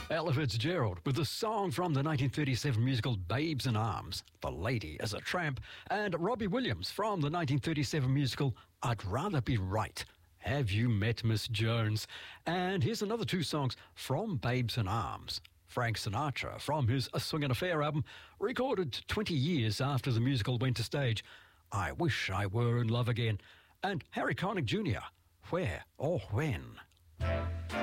Ella Fitzgerald with a song from the 1937 musical Babes in Arms, The Lady is a Tramp, and Robbie Williams from the 1937 musical I'd Rather Be Right. Have You Met Miss Jones? And here's another two songs from Babes in Arms. Frank Sinatra from his A Swingin' Affair album, recorded 20 years after the musical went to stage, I Wish I Were in Love Again, and Harry Connick Jr., Where or When?